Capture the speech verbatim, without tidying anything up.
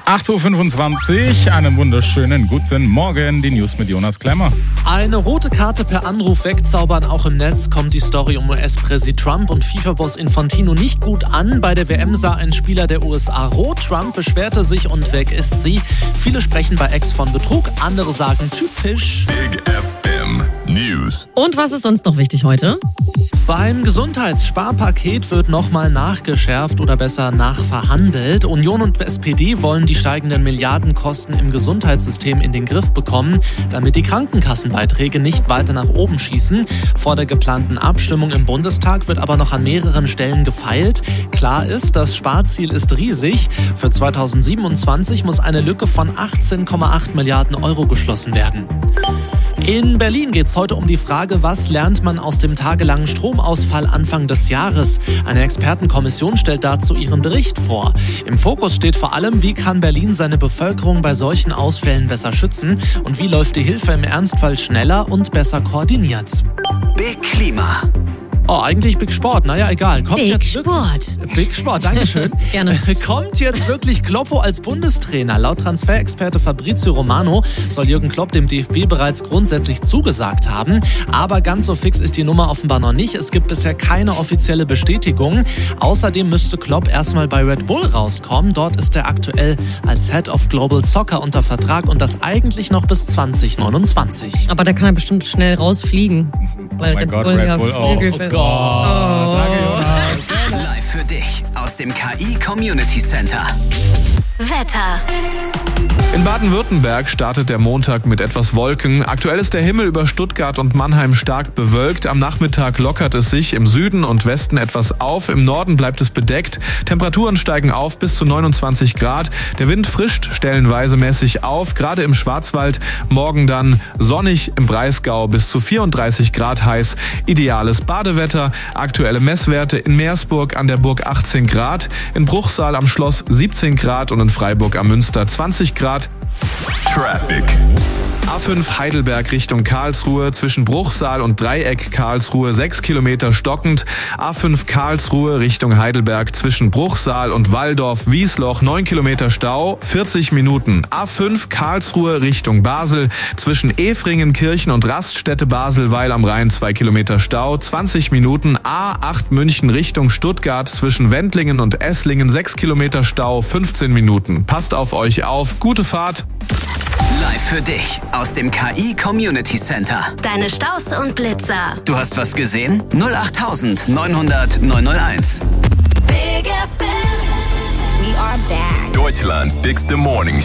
acht Uhr fünfundzwanzig, einen wunderschönen guten Morgen, die News mit Jonas Klemmer. Eine rote Karte per Anruf wegzaubern, auch im Netz kommt die Story um U S-Präsident Trump und FIFA-Boss Infantino nicht gut an. Bei der W M sah ein Spieler der U S A rot, Trump beschwerte sich und weg ist sie. Viele sprechen bei Ex von Betrug, andere sagen typisch. Big F M News. Und was ist sonst noch wichtig heute? Beim Gesundheitssparpaket wird nochmal nachgeschärft oder besser nachverhandelt. Union und S P D wollen die steigenden Milliardenkosten im Gesundheitssystem in den Griff bekommen, damit die Krankenkassenbeiträge nicht weiter nach oben schießen. Vor der geplanten Abstimmung im Bundestag wird aber noch an mehreren Stellen gefeilt. Klar ist, das Sparziel ist riesig. Für zweitausendsiebenundzwanzig muss eine Lücke von achtzehn Komma acht Milliarden Euro geschlossen werden. In Berlin geht es heute um die Frage, was lernt man aus dem tagelangen Stromausfall Anfang des Jahres? Eine Expertenkommission stellt dazu ihren Bericht vor. Im Fokus steht vor allem, wie kann Berlin seine Bevölkerung bei solchen Ausfällen besser schützen und wie läuft die Hilfe im Ernstfall schneller und besser koordiniert. Big Klima. Oh, eigentlich Big Sport, naja, egal. Kommt Big jetzt Sport. Big Sport, dankeschön. Gerne. Kommt jetzt wirklich Kloppo als Bundestrainer? Laut Transferexperte Fabrizio Romano soll Jürgen Klopp dem D F B bereits grundsätzlich zugesagt haben. Aber ganz so fix ist die Nummer offenbar noch nicht. Es gibt bisher keine offizielle Bestätigung. Außerdem müsste Klopp erstmal bei Red Bull rauskommen. Dort ist er aktuell als Head of Global Soccer unter Vertrag und das eigentlich noch bis zwanzig neunundzwanzig. Aber da kann er bestimmt schnell rausfliegen. Weil Oh mein Red Gott, Bull Red ja Bull, oh, Flügelfest- oh Gott. Oh. Danke, Jonas. Live für dich aus dem K I Community Center. Wetter. In Baden-Württemberg startet der Montag mit etwas Wolken. Aktuell ist der Himmel über Stuttgart und Mannheim stark bewölkt. Am Nachmittag lockert es sich im Süden und Westen etwas auf. Im Norden bleibt es bedeckt. Temperaturen steigen auf bis zu neunundzwanzig Grad. Der Wind frischt stellenweise mäßig auf. Gerade im Schwarzwald. Morgen dann sonnig im Breisgau bis zu vierunddreißig Grad heiß. Ideales Badewetter. Aktuelle Messwerte in Meersburg an der Burg achtzehn Grad. In Bruchsal am Schloss siebzehn Grad und in Freiburg am Münster zwanzig Grad. Traffic. A fünf Heidelberg Richtung Karlsruhe, zwischen Bruchsal und Dreieck Karlsruhe sechs Kilometer stockend. A fünf Karlsruhe Richtung Heidelberg, zwischen Bruchsal und Walldorf-Wiesloch neun Kilometer Stau, vierzig Minuten. A fünf Karlsruhe Richtung Basel, zwischen Efringenkirchen und Raststätte Baselweil am Rhein zwei Kilometer Stau, zwanzig Minuten. A acht München Richtung Stuttgart, zwischen Wendlingen und Esslingen sechs Kilometer Stau, fünfzehn Minuten. Passt auf euch auf, gute Fahrt. Live für dich aus dem K I Community Center. Deine Staus und Blitzer. Du hast was gesehen? null acht neunhundert neunhunderteins. Big F M. We are back. Deutschlands bigste Morning